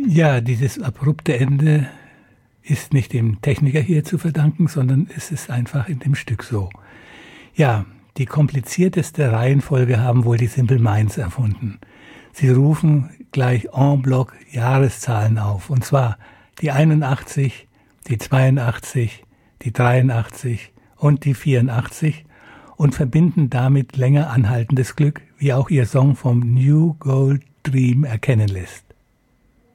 Ja, dieses abrupte Ende ist nicht dem Techniker hier zu verdanken, sondern es ist einfach in dem Stück so. Ja, die komplizierteste Reihenfolge haben wohl die Simple Minds erfunden. Sie rufen gleich en bloc Jahreszahlen auf, und zwar die 81, die 82, die 83 und die 84 und verbinden damit länger anhaltendes Glück, wie auch ihr Song vom New Gold Dream erkennen lässt.